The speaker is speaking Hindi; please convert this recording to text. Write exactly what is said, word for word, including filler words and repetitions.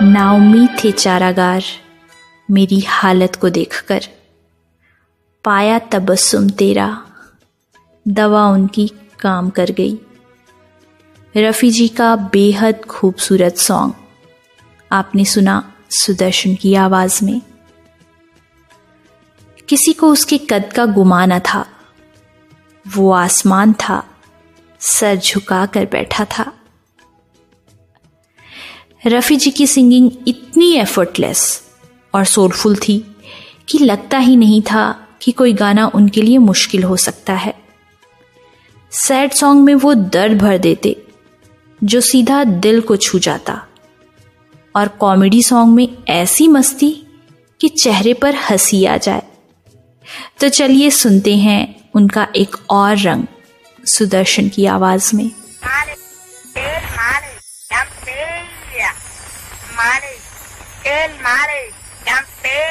नाउम्मीद थे चारागार मेरी हालत को देखकर। पाया तबस्सुम तेरा, दवा उनकी काम कर गई। रफ़ी जी का बेहद खूबसूरत सॉन्ग आपने सुना सुदर्शन की आवाज़ में। किसी को उसके कद का गुमान न था, वो आसमान था, सर झुका कर बैठा था। रफ़ी जी की सिंगिंग इतनी एफर्टलेस और सोलफुल थी कि लगता ही नहीं था कि कोई गाना उनके लिए मुश्किल हो सकता है। सैड सॉन्ग में वो दर्द भर देते जो सीधा दिल को छू जाता, और कॉमेडी सॉन्ग में ऐसी मस्ती कि चेहरे पर हंसी आ जाए। तो चलिए सुनते हैं उनका एक और रंग सुदर्शन की आवाज में। मारे तेल मारे हम तेल मारे तेल मारे हम तेल